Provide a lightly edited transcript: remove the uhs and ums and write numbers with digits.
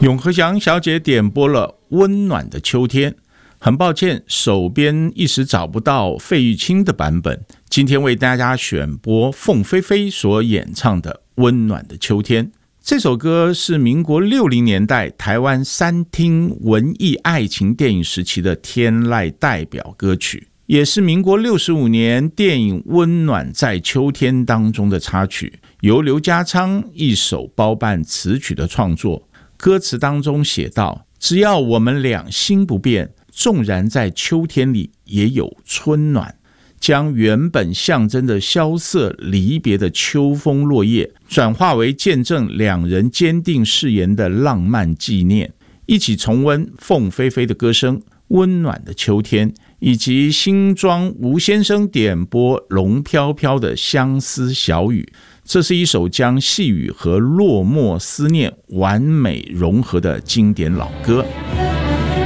永和祥小姐点播了《温暖的秋天》，很抱歉手边一时找不到费玉清的版本，今天为大家选播凤飞飞所演唱的《温暖的秋天》。这首歌是民国60年代台湾三厅文艺爱情电影时期的天籁代表歌曲，也是民国65年电影《温暖在秋天》当中的插曲，由刘家昌一手包办词曲的创作。歌词当中写道：只要我们俩心不变，纵然在秋天里也有春暖，将原本象征的萧瑟离别的秋风落叶，转化为见证两人坚定誓言的浪漫纪念。一起重温凤飞飞的歌声《温暖的秋天》，以及新庄吴先生点播龙飘飘的相思小雨。这是一首将细雨和落寞思念完美融合的经典老歌。